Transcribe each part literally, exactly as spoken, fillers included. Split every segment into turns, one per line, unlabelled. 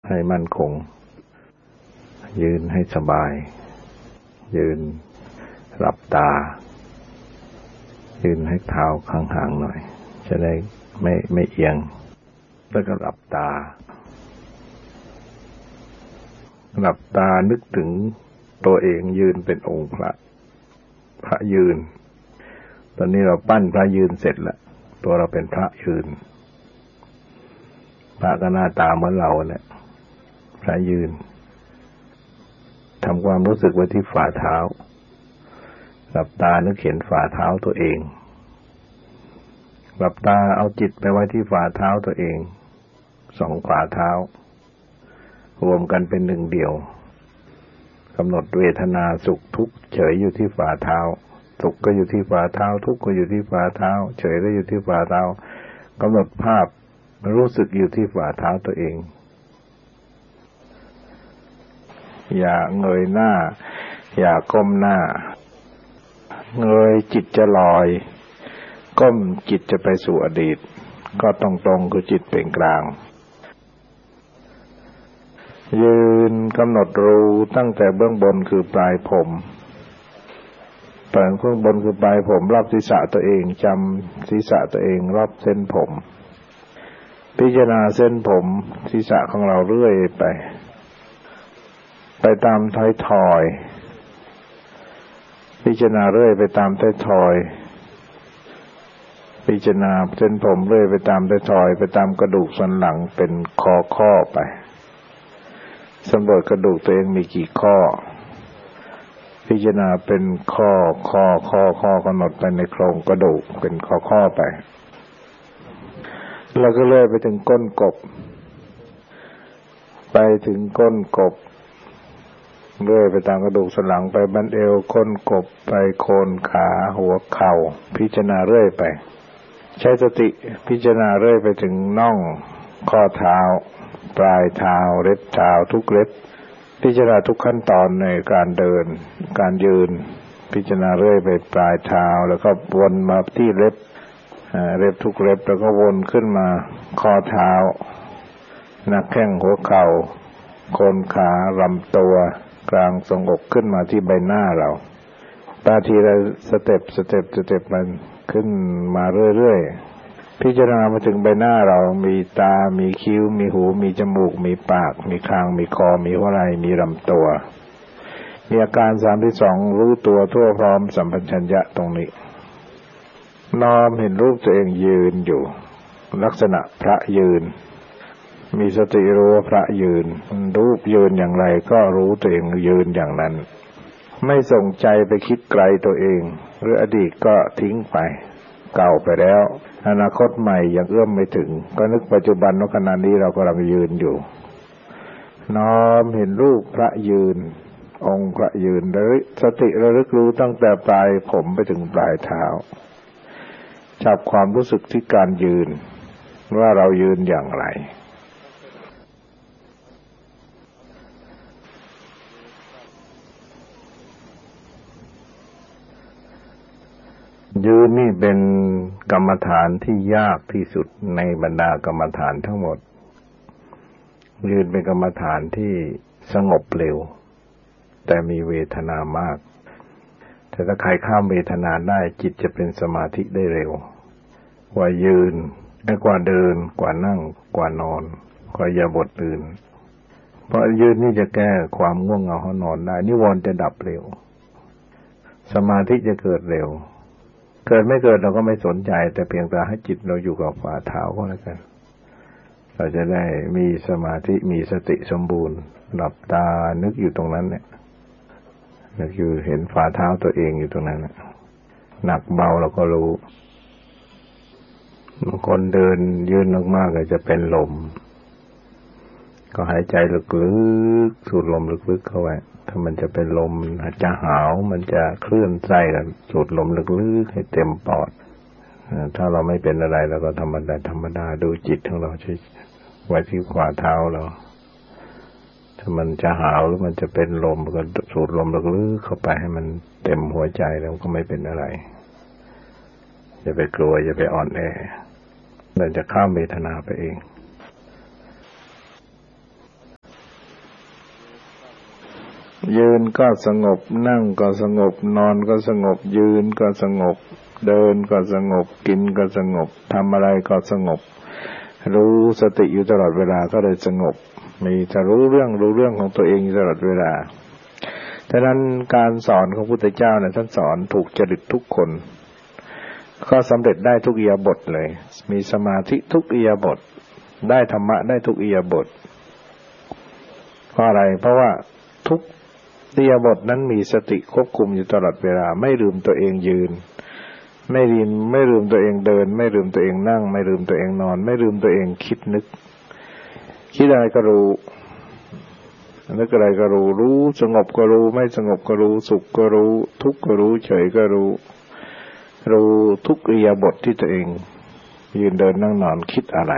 ให้มั่นคงยืนให้สบายยืนหลับตายืนให้เท้าข้างห่างหน่อยจะได้ไม่ไม่เอียงแล้วก็หลับตาหลับตานึกถึงตัวเองยืนเป็นองค์พระพระยืนตอนนี้เราปั้นพระยืนเสร็จแล้วตัวเราเป็นพระยืนพระก็หน้าตาเหมือนเราเนี่ยพระยืนทำความรู้สึกไว้ที่ฝ่าเท้าหลับตานึกเห็นฝ่าเท้าตัวเองหลับตาเอาจิตไปไว้ที่ฝ่าเท้าตัวเองสองฝ่าเท้ารวมกันเป็นหนึ่งเดียวกำหนดเวทนาสุขทุกข์เฉยอยู่ที่ฝ่าเท้าสุขก็อยู่ที่ฝ่าเท้าทุกข์ก็อยู่ที่ฝ่าเท้าเฉยก็อยู่ที่ฝ่าเท้ากำหนดภาพรู้สึกอยู่ที่ฝ่าเท้าตัวเองอย่าเงยหน้าอย่าก้มหน้าเงยจิตจะลอยก้มจิตจะไปสู่อดีตก็ตรงๆคือจิตเป็นกลางยืนกำหนดรู้ตั้งแต่เบื้องบนคือปลายผมปลายเบื้องบนคือปลายผมรอบศีรษะตัวเองจำศีรษะตัวเองรอบเส้นผมพิจารณาเส้นผมศีรษะของเราเรื่อยไปไปตามท้ายทอยพิจารณาเรื่อยไปตามท้ายทอยพิจารณาเส้นผมเรื่อยไปตามท้ายทอยไปตามกระดูกสันหลังเป็นข้อข้อไปสำรวจกระดูกตัวเองมีกี่ข้อพิจารณาเป็นข้อข้อข้อข้อกำหนดไปในโครงกระดูกเป็นข้อข้อไปแล้วก็เลื่อยไปถึงก้นกบไปถึงก้นกบเลื่อยไปตามกระดูกสันหลังไปบั้นเอวก้นกบไปโคนขาหัวเข่าพิจารณาเรื่อยไปใช้สติพิจารณาเรื่อยไปถึงน่องข้อเท้าปลายเท้าเล็บเท้าทุกเล็บพิจารณาทุกขั้นตอนในการเดินการยืนพิจารณาเรื่อยไปปลายเท้าแล้วก็วนมาที่เล็บเล็บทุกเล็บแล้วก็วนขึ้นมาข้อเท้าหน้าแข้งหัวเข่าโคนขาลำตัวกลางทรงอกขึ้นมาที่ใบหน้าเราตาทีละสเต็ปสเต็ปสเต็ปมันขึ้นมาเรื่อยๆพิจารณามาถึงใบหน้าเรามีตามีคิ้วมีหูมีจมูกมีปากมีคางมีคอมีหัวไหล่มีลำตัวมีอาการสามที่สองรู้ตัวทั่วพร้อมสัมปชัญญะตรงนี้น้อมเห็นรูปตัวเองยืนอยู่ลักษณะพระยืนมีสติรู้ว่าพระยืนรูปยืนอย่างไรก็รู้ตัวเองยืนอย่างนั้นไม่ส่งใจไปคิดไกลตัวเองหรืออดีตก็ทิ้งไปเก่าไปแล้วอนาคตใหม่ยังเอื้อมไม่ถึงก็นึกปัจจุบันว่าขณะนี้เรากำลังยืนอยู่น้อมเห็นรูปพระยืนองค์พระยืนระลึกสติระลึกรู้ตั้งแต่ปลายผมไปถึงปลายเท้าจับความรู้สึกที่การยืนว่าเรายืนอย่างไรยืนนี่เป็นกรรมฐานที่ยากที่สุดในบรรดากรรมฐานทั้งหมดยืนเป็นกรรมฐานที่สงบเร็วแต่มีเวทนามากแต่ถ้าใครข้ามเวทนาได้จิตจะเป็นสมาธิได้เร็วกว่ายืนกว่าเดินกว่านั่งกว่านอนกว่าอิริยาบถอื่นเพราะยืนนี่จะแก้ความง่วงเหงาหอนอนได้นิวรณ์จะดับเร็วสมาธิจะเกิดเร็วเกิดไม่เกิดเราก็ไม่สนใจแต่เพียงแต่ให้จิตเราอยู่กับฝ่าเท้าก็แล้วกันเราจะได้มีสมาธิมีสติสมบูรณ์หลับตานึกอยู่ตรงนั้นเนี่ยนึกอยู่เห็นฝ่าเท้าตัวเองอยู่ตรงนั้นหนักเบาเราก็รู้บางคนเดินยืนมากๆก็จะเป็นลมก็หายใจลึกๆสูดลมลึกๆเข้าไว้ถ้ามันจะเป็นลมอาจจะหาวมันจะคลื่นไส้กันสูดลมลึกๆให้เต็มปอดถ้าเราไม่เป็นอะไรเราก็ธรรมดาธรรมดาดูจิตของเราใช้ไว้ที่ขวาเท้าเราถ้ามันจะหาวหรือมันจะเป็นลมก็สูดลมลึกๆเข้าไปให้มันเต็มหัวใจแล้วก็ไม่เป็นอะไรอย่าไปกลัวอย่าไปอ่อนแอมันจะข้ามเวทนาไปเองยืนก็สงบนั่งก็สงบนอนก็สงบยืนก็สงบเดินก็สงบกินก็สงบทำอะไรก็สงบรู้สติอยู่ตลอดเวลาก็เลยสงบมีจะรู้เรื่องรู้เรื่องของตัวเองอยู่ตลอดเวลาฉะนั้นการสอนของพระพุทธเจ้าเนี่ยท่านสอนถูกจริตทุกคนก็สำเร็จได้ทุกอิริยาบถเลยมีสมาธิทุกอิริยาบถได้ธรรมะได้ทุกอิริยาบถเพราะอะไรเพราะว่าทุกอิริยาบถนั้นมีสติควบคุมอยู่ตลอดเวลาไม่ลืมตัวเองยืนไม่ลืมไม่ลืมตัวเองเดินไม่ลืมตัวเองนั่งไม่ลืมตัวเองนอนไม่ลืมตัวเองคิดนึกคิดอะไรก็รู้นึกอะไรก็รู้รู้สงบก็รู้ไม่สงบก็รู้สุขก็รู้ทุกข์ก็รู้เฉยก็รู้รู้ทุกอิริยาบถที่ตัวเองยืนเดินนั่งนอนคิดอะไร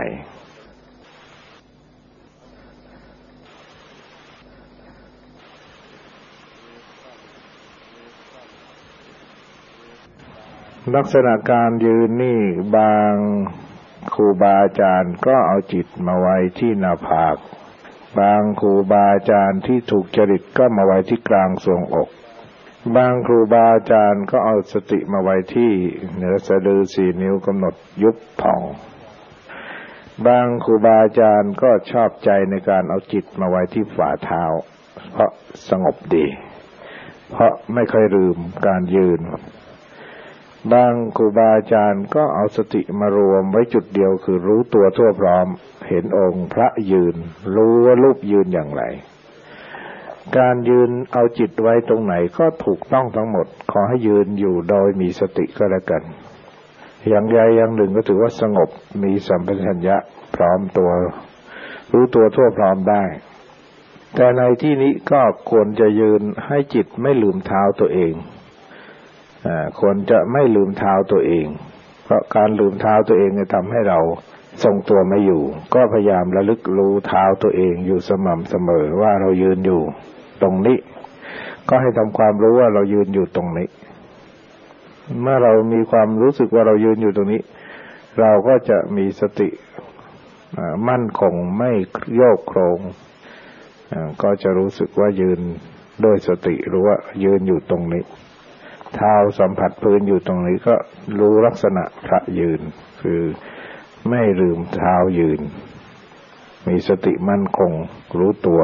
ลักษณะการยืนนี่บางครูบาอาจารย์ก็เอาจิตมาไว้ที่หน้าผากบางครูบาอาจารย์ที่ถูกจริตก็มาไว้ที่กลางทรวงอกบางครูบาอาจารย์ก็เอาสติมาไว้ที่เหนือสะดือสี่นิ้วกำหนดยุบผ่องบางครูบาอาจารย์ก็ชอบใจในการเอาจิตมาไว้ที่ฝ่าเท้าเพราะสงบดีเพราะไม่เคยลืมการยืนบางครูบาอาจารย์ก็เอาสติมารวมไว้จุดเดียวคือรู้ตัวทั่วพร้อมเห็นองค์พระยืนรู้ว่ารูปยืนอย่างไรการยืนเอาจิตไว้ตรงไหนก็ถูกต้องทั้งหมดขอให้ยืนอยู่โดยมีสติก็แล้วกันอย่างใดอย่างหนึ่งก็ถือว่าสงบมีสัมปชัญญะพร้อมตัวรู้ตัวทั่วพร้อมได้แต่ในที่นี้ก็ควรจะยืนให้จิตไม่ลืมเท้าตัวเองอ่าควรจะไม่ลืมเท้าตัวเองเพราะการลืมเท้าตัวเองจะทำให้เราทรงตัวไม่อยู่ก็พยายามระลึกรู้เท้าตัวเองอยู่สม่ำเสมอว่าเรายืนอยู่ตรงนี้ก็ให้ทำความรู้ว่าเรายืนอยู่ตรงนี้เมื่อเรามีความรู้สึกว่าเรายืนอยู่ตรงนี้เราก็จะมีสติมั่นคงไม่โยกโครงก็จะรู้สึกว่ายืนด้วยสติรู้ว่ายืนอยู่ตรงนี้เท้าสัมผัสพื้นอยู่ตรงนี้ก็รู้ลักษณะพระยืนคือไม่ลืมเท้ายืนมีสติมั่นคงรู้ตัว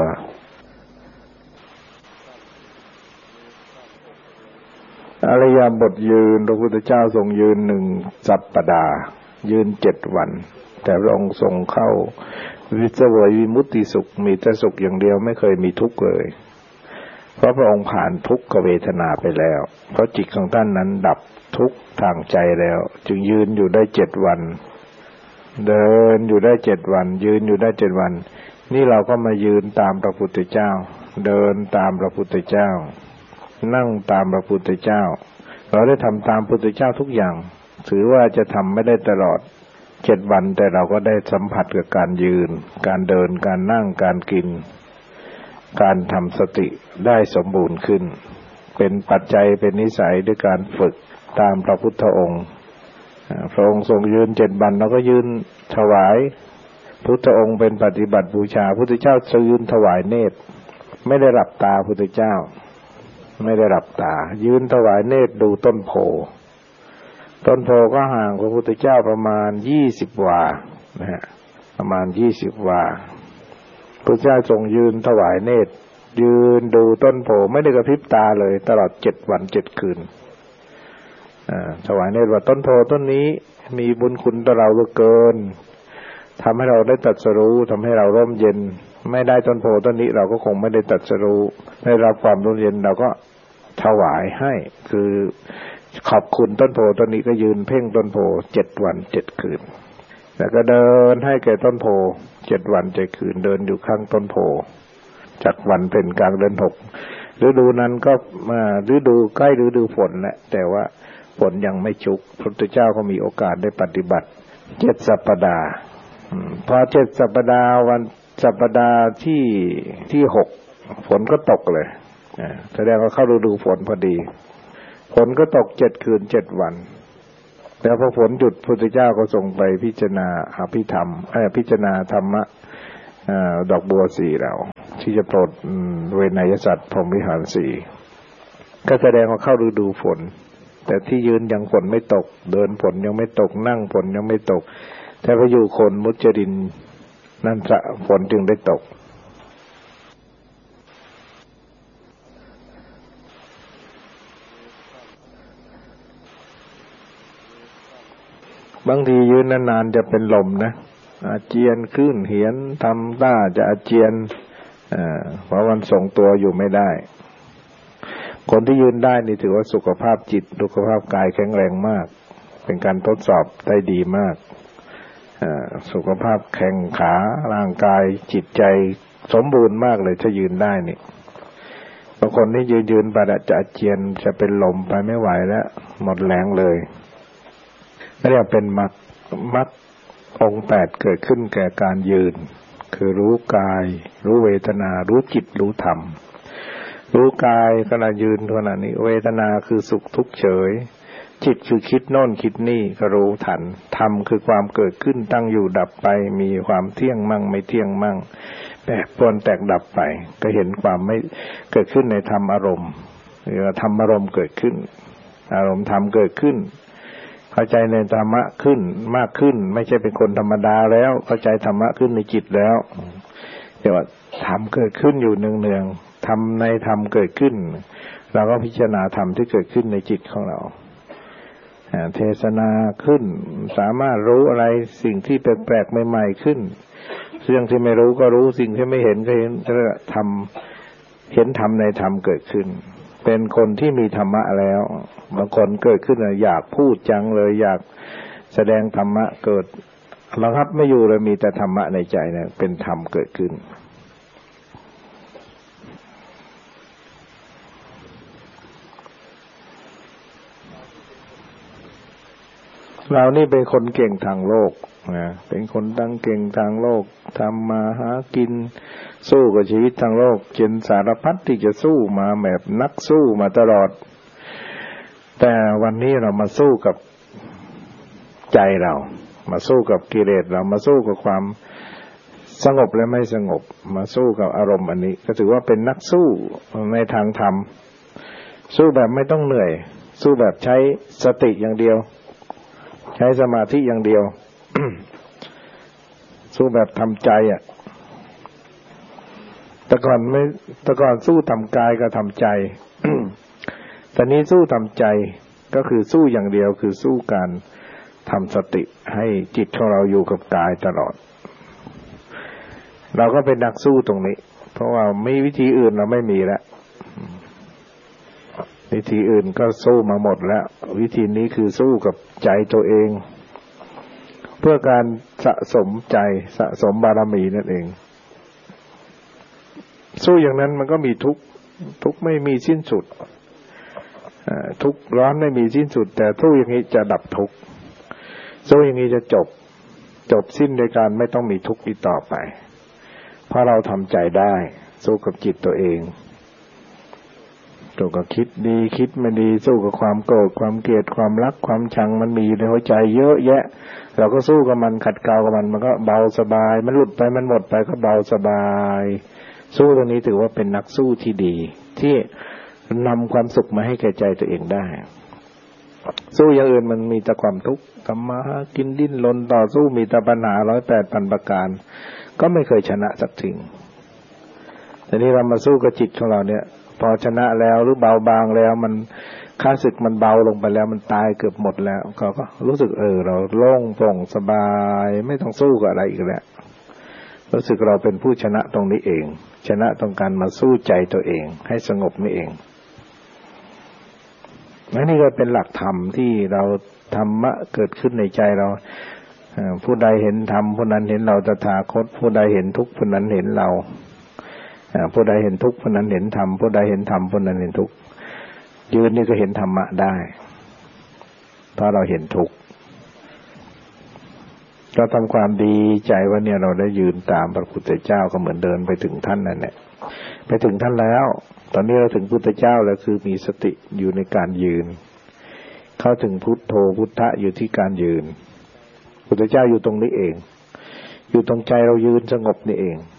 อริยบทยืนพระพุทธเจ้าทรงยืนหนึ่งสัปดาห์ยืนเจ็ดวันแต่พระองค์ทรงเข้าวิเศษวิมุตติสุขมีแต่สุขอย่างเดียวไม่เคยมีทุกข์เลยเพราะพระองค์ผ่านทุกขเวทนาไปแล้วเพราะจิตของท่านนั้นดับทุกข์ทางใจแล้วจึงยืนอยู่ได้เจ็ดวันเดินอยู่ได้เจ็ดวันยืนอยู่ได้เจ็ดวันนี่เราก็มายืนตามพระพุทธเจ้าเดินตามพระพุทธเจ้านั่งตามพระพุทธเจ้าเราได้ทำตามพระพุทธเจ้าทุกอย่างถือว่าจะทำไม่ได้ตลอดเจ็ดวันแต่เราก็ได้สัมผัสกับการยืนการเดินการนั่งการกินการทำสติได้สมบูรณ์ขึ้นเป็นปัจจัยเป็นนิสัยด้วยการฝึกตามพระพุทธองค์พระองค์ทรงยืนเจ็ดวันเราก็ยืนถวายพุทธองค์เป็นปฏิบัติบูชาพุทธเจ้ายืนถวายเนตรไม่ได้หลับตาพุทธเจ้าไม่ได้หลับตายืนถวายเนตรดูต้นโพต้นโพก็ห่างพระพุทธเจ้าประมาณยี่สิบวานะฮะประมาณยี่สิบวาพระเจ้าทรงยืนถวายเนตรยืนดูต้นโพไม่ได้กระพริบตาเลยตลอดเจ็ดวันเจ็ดคืนถวายเนตรว่าต้นโพต้นนี้มีบุญคุณต่อเราเหลือเกินทำให้เราได้ตรัสรู้ทำให้เราร่มเย็นไม่ได้ต้นโพต้นนี้เราก็คงไม่ได้ตรัสรู้ได้รับความร่มเย็นเราก็ถวายให้คือขอบคุณต้นโพต้นนี้ก็ยืนเพ่งต้นโพเจ็ดวันเจ็ดคืนแล้วก็เดินให้แก่ต้นโพเจ็ดวันเจ็ดคืนเดินอยู่ข้างต้นโพจากวันเป็นกลางเดือนหกฤดูนั้นก็มาฤดูใกล้ฤดูฝนแหละแต่ว่าฝนยังไม่ชุกพระพุทธเจ้าก็มีโอกาสได้ปฏิบัติเจ็ดสัปดาห์พอเจ็ดสัปดาห์วันสัปดาห์ที่ที่หกฝนก็ตกเลยแสดงว่าเข้าฤดูฝนพอดีฝนก็ตกเจ็ดคืนเจ็ดวันแล้วพอฝนหยุดพระพุทธเจ้าก็ส่งไปพิจารณาอภิธรรมเอ่อพิจารณาธรรมะดอกบัวสี่เหล่าที่จะโปรดเวนยสัตว์พรหมวิหารสี่ก็แสดงว่าเข้าฤดูฝนแต่ที่ยืนยังฝนไม่ตกเดินฝนยังไม่ตกนั่งฝนยังไม่ตกแต่พออยู่โคนมุจรินนั่นจะฝนจึงได้ตกบางทียืนนานๆจะเป็นลมนะอาเจียนขึ้นเหียนทำท่าจะอาเจียนเพราะมันทรงตัวอยู่ไม่ได้คนที่ยืนได้นี่ถือว่าสุขภาพจิตสุขภาพกายแข็งแรงมากเป็นการทดสอบได้ดีมากสุขภาพแข็งขาร่างกายจิตใจสมบูรณ์มากเลยถ้ายืนได้นี่บางคนที่ยืนยืนไปจะอาเจียนจะเป็นลมไปไม่ไหวแล้วหมดแรงเลยเรียกเป็นมรรคมรรคองค์แปดเกิดขึ้นแก่การยืนคือรู้กายรู้เวทนารู้จิตรู้ธรรมรู้กายขณะยืนขณะนี้เวทนาคือสุขทุกข์เฉยจิตคือคิดโน่นคิดนี่ก็รู้ทันธรรมคือความเกิดขึ้นตั้งอยู่ดับไปมีความเที่ยงมั่งไม่เที่ยงมั่งแปรปรวนแตกดับไปก็เห็นความไม่เกิดขึ้นในธรรมอารมณ์หรือธรรมอารมณ์เกิดขึ้นอารมณ์ธรรมเกิดขึ้นเข้าใจในธรรมะขึ้นมากขึ้นไม่ใช่เป็นคนธรรมดาแล้วเข้าใจธรรมะขึ้นในจิตแล้วเดี๋ยวธรรมเกิดขึ้นอยู่เนืองๆธรรมในธรรมเกิดขึ้นเราก็พิจารณาธรรมที่เกิดขึ้นในจิตของเราเทศนาขึ้นสามารถรู้อะไรสิ่งที่แปลกๆใหม่ๆขึ้นเรื่องที่ไม่รู้ก็รู้สิ่งที่ไม่เห็นก็เห็นธรรมเห็นธรรมในธรรมเกิดขึ้นเป็นคนที่มีธรรมะแล้วบางคนเกิดขึ้นอยากพูดจังเลยอยากแสดงธรรมะเกิดระงับไม่อยู่เลยมีแต่ธรรมะในใจเนี่ยเป็นธรรมเกิดขึ้นเรานี่เป็นคนเก่งทางโลกนะเป็นคนตั้งเก่งทางโลกทำมาหากินสู้กับชีวิตทางโลกจนสารพัดที่จะสู้มาแบบนักสู้มาตลอดแต่วันนี้เรามาสู้กับใจเรามาสู้กับกิเลสเรามาสู้กับความสงบและไม่สงบมาสู้กับอารมณ์อันนี้ก็ถือว่าเป็นนักสู้ในทางธรรมสู้แบบไม่ต้องเหนื่อยสู้แบบใช้สติอย่างเดียวใช้สมาธิอย่างเดียว สู้แบบทำใจอ่ะแต่ก่อนไม่แต่ก่อนสู้ทำกายก็ทำใจ ตอนนี้สู้ทำใจก็คือสู้อย่างเดียวคือสู้การทำสติให้จิตของเราอยู่กับกายตลอดเราก็เป็นนักสู้ตรงนี้เพราะว่าไม่วิธีอื่นเราไม่มีแล้ววิธีอื่นก็สู้มาหมดแล้ววิธีนี้คือสู้กับใจตัวเองเพื่อการสะสมใจสะสมบารมีนั่นเองสู้อย่างนั้นมันก็มีทุกข์ทุกข์ไม่มีสิ้นสุดทุกข์ร้อนไม่มีสิ้นสุดแต่สู้อย่างนี้จะดับทุกข์สู้อย่างนี้จะจบจบสิ้นโดยการไม่ต้องมีทุกข์อีกต่อไปเพราะเราทำใจได้สู้กับจิตตัวเองสู้กับคิดดีคิดไม่ดีสู้กับความโกรธความเกลียดความรักความชังมันมีในหัวใจเยอะแยะเราก็สู้กับมันขัดเกลากับมันมันก็เบาสบายมันหลุดไปมันหมดไปก็เบาสบายสู้ตรงนี้ถือว่าเป็นนักสู้ที่ดีที่นำความสุขมาให้แก่ใจตัวเองได้สู้อย่างอื่นมันมีแต่ความทุกข์ทำมาหากินดิ้นรนต่อสู้มีแต่ปัญหาร้อยแปดพันประการก็ไม่เคยชนะสักทีแต่นี่เรามาสู้กับจิตของเราเนี่ยพอชนะแล้วหรือเบาบางแล้วมันค่าศึกมันเบาลงไปแล้วมันตายเกือบหมดแล้วเขาก็รู้สึกเออเราโล่งโปร่งสบายไม่ต้องสู้กับอะไรอีกแล้วรู้สึกเราเป็นผู้ชนะตรงนี้เองชนะตรงการมาสู้ใจตัวเองให้สงบนี่เองและนี่ก็เป็นหลักธรรมที่เราธรรมะเกิดขึ้นในใจเราผู้ใดเห็นธรรมผู้นั้นเห็นเราตถาคตผู้ใดเห็นทุกข์ผู้นั้นเห็นเราผู้ใดเห็นทุกข์ผู้นั้นเห็นธรรมผู้ใดเห็นธรรมผู้นั้นเห็นทุกข์ยืนนี่ก็เห็นธรรมะได้เพราะเราเห็นทุกข์ก็ทำความดีใจว่าเนี่ยเราได้ยืนตามพระพุทธเจ้าก็เหมือนเดินไปถึงท่านนั่นแหละไปถึงท่านแล้วตอนนี้เราถึงพุทธเจ้าแล้วคือมีสติอยู่ในการยืนเข้าถึงพุทโธพุทธะอยู่ที่การยืนพุทธเจ้าอยู่ตรงนี้เองอยู่ตรงใจเรายืนสงบนี่เอง